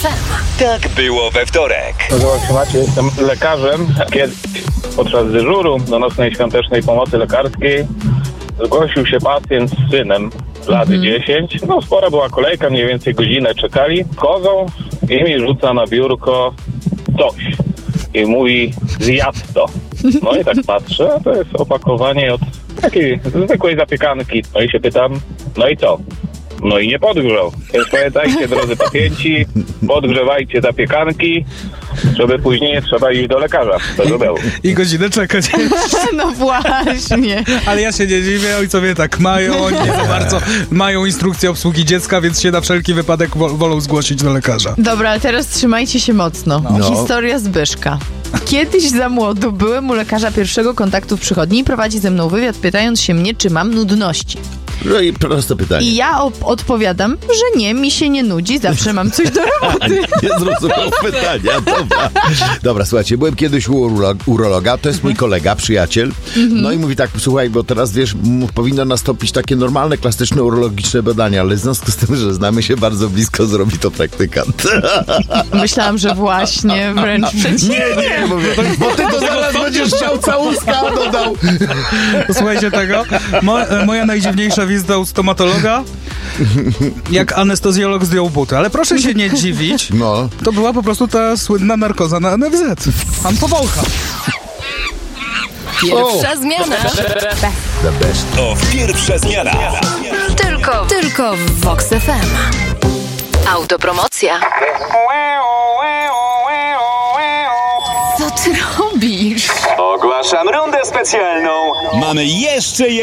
FM. Tak było we wtorek. Nazywam się Maciej, jestem lekarzem. Kiedyś podczas dyżuru do nocnej świątecznej pomocy lekarskiej zgłosił się pacjent z synem lat 10. No spora była kolejka, mniej więcej godzinę czekali. Wchodzą i mi rzuca na biurko coś i mówi: zjadł to. No i tak patrzę, a to jest opakowanie od takiej zwykłej zapiekanki. No i się pytam, no i co? No i nie podgrzał. Więc pamiętajcie, drodzy pacjenci, podgrzewajcie zapiekanki, żeby później nie trzeba iść do lekarza. To było. I godzinę czekać. No właśnie. Ale ja się nie dziwię, ojcowie tak mają, oni nie za bardzo mają instrukcję obsługi dziecka, więc się na wszelki wypadek wolą zgłosić do lekarza. Dobra, ale teraz trzymajcie się mocno. No. Historia Zbyszka. Kiedyś za młodu byłem u lekarza pierwszego kontaktu w przychodni i prowadzi ze mną wywiad, pytając się mnie, czy mam nudności. No i proste pytanie. I ja odpowiadam, że nie, mi się nie nudzi, zawsze mam coś do roboty. Nie zrozumiał pytania, dobra. Dobra, słuchajcie, byłem kiedyś u urologa, to jest mój kolega, przyjaciel. No i mówi tak: słuchaj, bo teraz wiesz, powinno nastąpić takie normalne, klasyczne urologiczne badania, ale w związku z tym, że znamy się bardzo blisko, zrobi to praktykant. Myślałam, że właśnie wręcz przeciwnie. Nie, mówię, bo ty to zaraz będziesz chciał całuska, dodał. Posłuchajcie tego. Moja najdziwniejsza wizyta u stomatologa, jak anestezjolog zdjął buty. Ale proszę się nie dziwić, No. to była po prostu ta słynna narkoza na NFZ. Pan powącha. Pierwsza zmiana. The best. To pierwsza zmiana. Tylko w Vox FM. Autopromocja. Co ty robisz? Ogłaszam rundę specjalną. Mamy jeszcze